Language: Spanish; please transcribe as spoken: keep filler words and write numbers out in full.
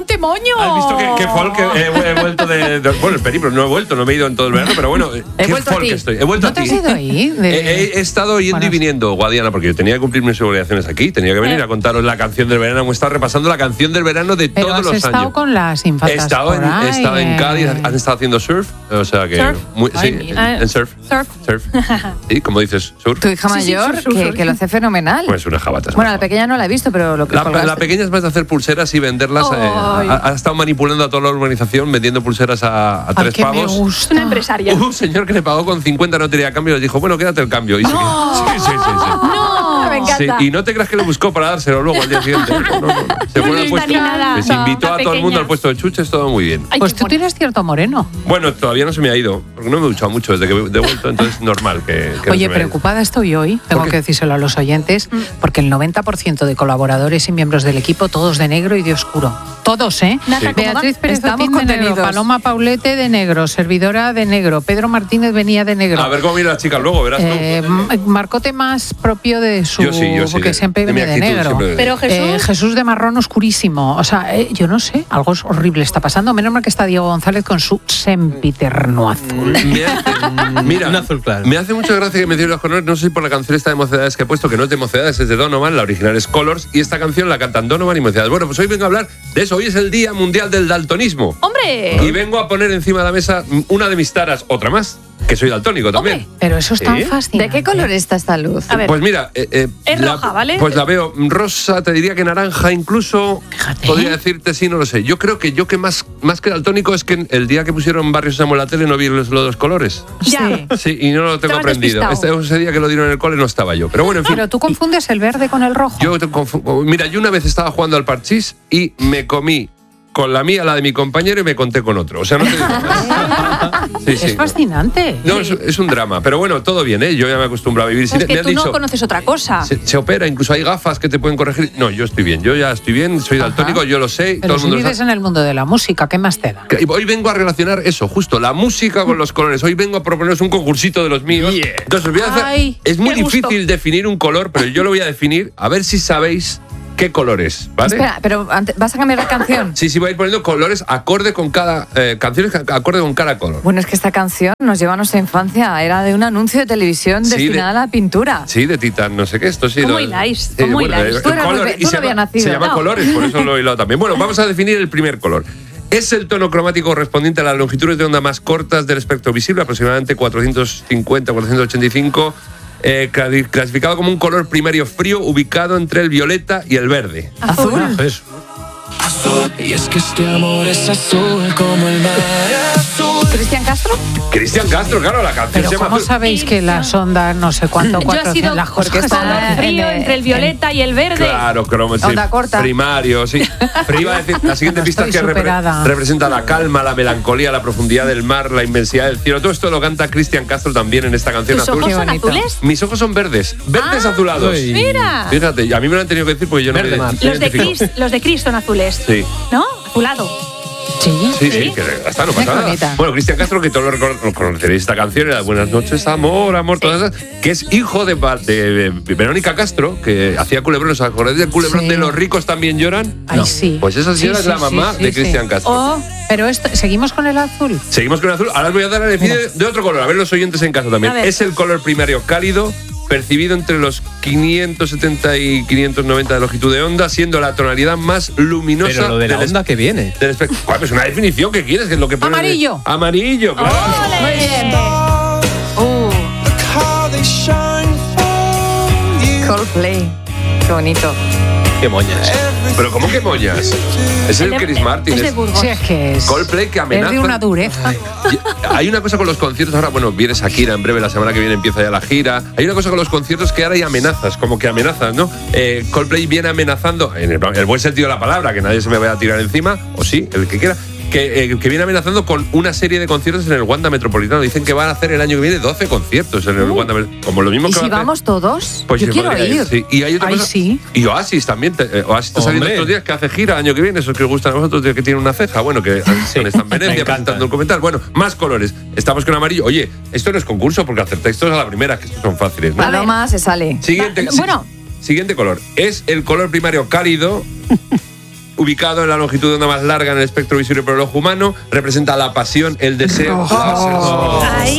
Montemoño. ¿Has visto que, que folk he, he vuelto de, de... Bueno, el periplo no he vuelto, no me he ido en todo el verano, pero bueno, He qué vuelto a folk ti. estoy. He vuelto ¿No a te ti. has ido ahí? De- He, he estado yendo Bueno, y viniendo, Guadiana, porque yo tenía que cumplir mis obligaciones aquí. Tenía que venir Eh. a contaros la canción del verano. Hemos estado repasando la canción del verano de Pero todos has los estado años. con las He infantas estado, en, por ahí, he estado en eh. Cádiz, han estado haciendo surf, o sea que... ¿Surf? Muy, Ay, sí, mira. en, en surf. Surf. Surf. Sí, como dices, surf. Tu hija Sí, sí, mayor, sur, sur, que, sur. que lo hace fenomenal. Pues una jabata. es Bueno, una la pequeña no la he visto, pero lo que La, colgaste. la pequeña es más de hacer pulseras y venderlas. eh, Ay. ha, ha estado manipulando a toda la urbanización vendiendo pulseras a, a Ay, tres que me pavos. gusta. Es una empresaria. Hubo un señor que le pagó con cincuenta, no tenía cambio, y le dijo, bueno, quédate el cambio. Y se quedó. Sí, sí, sí, sí. No, me Sí, encanta. y no te creas que le buscó para dárselo luego al día siguiente. No, no, no. Se No fue al lista puesto. ni nada. Les invitó La a todo el mundo pequeña. al puesto de chuches, todo muy bien. Ay, Pues qué tú mono. tienes cierto moreno. Bueno, todavía no se me ha ido, porque no me he duchado mucho desde que he devuelto, entonces normal que, que no se Oye, me haya ido. preocupada estoy hoy, tengo qué? que decírselo a los oyentes, porque el noventa por ciento de colaboradores y miembros del equipo, todos de negro y de oscuro. Todos, ¿eh? Nata, Sí. ¿cómo va? Beatriz Pérez Estamos Otín de negro, contenidos. Paloma Paulete de negro, servidora de negro, Pedro Martínez venía de negro. A ver cómo miran las chicas luego, verás tú. Eh, M- Marcote más propio de su... Yo sí, yo sí, porque de- siempre de mi viene de actitud, negro. siempre de- Pero Jesús. Eh, Jesús de marrón oscurísimo. O sea, eh, yo no sé, algo es horrible está pasando. Menos mal que está Diego González con su sempiterno azul. Me hace, mira, Un azul claro. me hace mucha gracia que me los colores. No sé si por la canción esta de Mocedades que he puesto, que no es de Mocedades, es de Donovan, la original es Colors, y esta canción la cantan Donovan y Mocedades. Bueno, pues hoy vengo a hablar de eso. Hoy es el Día Mundial del Daltonismo. ¡Hombre! Y vengo a poner encima de la mesa una de mis taras, otra más, que soy daltónico también. Pero eso es tan ¿Sí? fascinante. ¿De qué color está esta luz? A ver. Pues mira, eh, eh, Es la- roja, ¿vale? Pues la veo rosa, te diría que naranja incluso. Fíjate. Podría decirte sí, no lo sé. Yo creo que yo que más, más que daltónico es que el día que pusieron Barrio Sésamo en la tele no vi los, los dos colores. Ya. Sí. Sí, y no lo tengo Estabas aprendido. despistado. Este, ese día que lo dieron en el cole no estaba yo. Pero bueno, en fin. Pero tú confundes el verde con el rojo. Yo te confu- Mira, yo una vez estaba jugando al parchís y me comí con la mía, la de mi compañero, y me conté con otro. O sea, no te digo más. Sí, sí. Es fascinante. No, es, es un drama. Pero bueno, todo bien, ¿eh? Yo ya me acostumbro a vivir sin Es que me han tú dicho, no conoces otra cosa. se, se opera, incluso hay gafas que te pueden corregir. No, yo estoy bien, yo ya estoy bien, soy daltónico, yo lo sé, Pero todo el si mundo lo vives sabe. en el mundo de la música, ¿qué más te da? Y hoy vengo a relacionar eso, justo, la música con los colores. Hoy vengo a proponeros un concursito de los míos. Yeah. Entonces, os voy a hacer. Ay, es muy qué gusto. difícil definir un color, pero yo lo voy a definir, a ver si sabéis qué color es, ¿vale? Espera, pero antes, ¿vas a cambiar la canción? Sí, sí, voy a ir poniendo colores acorde con cada. Eh, canciones que- acorde con cada color. Bueno, es que esta canción nos lleva a nuestra infancia. Era de un anuncio de televisión Sí, destinada de- a la pintura. Sí, de Titan, no sé qué, esto sí. ¿Cómo lo- hiláis? Sí, ¿Cómo bueno, hiláis? eh, Tú eras color, muy- y tú se no llama, habías nacido. se llama No. colores, por eso lo he hilado también. Bueno, vamos a definir el primer color. Es el tono cromático correspondiente a las longitudes de onda más cortas del espectro visible, aproximadamente cuatrocientos cincuenta a cuatrocientos ochenta y cinco, eh, cla- clasificado como un color primario frío ubicado entre el violeta y el verde. Azul. Eso. Y es que este amor es azul como el mar azul. ¿Cristian Castro? Cristian Castro, claro, la canción Pero se llama ¿cómo Azul. sabéis que las ondas no sé cuánto, Yo cuatro, he sido las cosas porque que está- están- color frío en- entre el violeta y el verde. Claro, cromo, sí. Onda corta. Primario, sí. Iba a decir, la siguiente pista es Estoy que repre- superada. representa la calma, la melancolía, la profundidad del mar, la inmensidad del cielo. Todo esto lo canta Cristian Castro también en esta canción ¿Tus azul. ojos son bonito. azules? Mis ojos son verdes, verdes azulados. Uy. Mira. Fíjate, y a mí me lo han tenido que decir porque yo no Verde me mar. me Los de, identifico. Chris, los de Chris son azules. Sí. ¿No? Azulado. Sí. Sí, sí, ¿Sí? que ya está, no Qué pasa bonita. nada. Bueno, Cristian Castro, que todos lo recor- lo conoceréis esta canción, era Buenas noches, amor, amor, todas esas, que es hijo de, Ba- de, de Verónica Castro, que hacía culebrón. ¿Os acordáis del culebrón Sí. de Los ricos también lloran? Ay, sí. Pues esa señora Sí, es la sí, mamá sí, sí, de sí. Cristian Castro. Oh, pero esto, seguimos con el azul. Seguimos con el azul. Ahora os voy a dar a elegir de, de otro color. A ver los oyentes en casa también. A ver. Es el color primario cálido, percibido entre los quinientos setenta y quinientos noventa de longitud de onda, siendo la tonalidad más luminosa Pero lo de la del onda que viene. del espectro. ¿Cuál? Pues una definición que quieres, que es lo que pone. Amarillo. Amarillo, claro. Muy bien. Uh, Look how they shine for you. Coldplay. Qué bonito. Qué moñas. Pero ¿cómo que moñas? Es el de- Chris Martin. Es de es Burgos. Sí, es que es, Coldplay que es amenaza. de una dureza. Y hay una cosa con los conciertos ahora, bueno, viene Shakira en breve, la semana que viene empieza ya la gira. Hay una cosa con los conciertos que ahora hay amenazas, como que amenazas, ¿no? Eh, Coldplay viene amenazando, en el, el buen sentido de la palabra, que nadie se me vaya a tirar encima, o sí, el que quiera. Que, eh, que viene amenazando con una serie de conciertos en el Wanda Metropolitano. Dicen que van a hacer el año que viene doce conciertos en el Wanda Metropolitano. Como lo mismo ¿Y que si va a hacer- vamos todos? Pues Yo se quiero podría ir. sí. Y hay otra Ay, cosa- sí. Y Oasis también. te- eh, Oasis está saliendo Hombre. estos días que hace gira el año que viene. Esos que os gustan a vosotros, que tiene una ceja. Bueno, que están en Me Venecia encantan. presentando el documental. Bueno, más colores. Estamos con amarillo. Oye, esto no es concurso porque acertáis todos a la primera, que estos son fáciles, ¿no? Paloma se sale. Siguiente, Va- bueno. si- siguiente color. Es el color primario cálido ubicado en la longitud de onda más larga en el espectro visible por el ojo humano, representa la pasión, el deseo, la obsesión. Ahí